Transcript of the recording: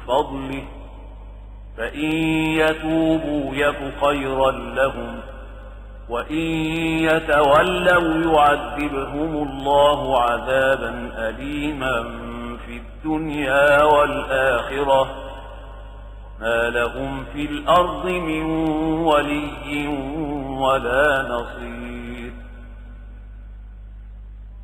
فضله فإن يتوبوا يك خيرا لهم وإن يتولوا يعذبهم الله عذابا أليما في الدنيا والآخرة ما لهم في الأرض من ولي ولا نصير.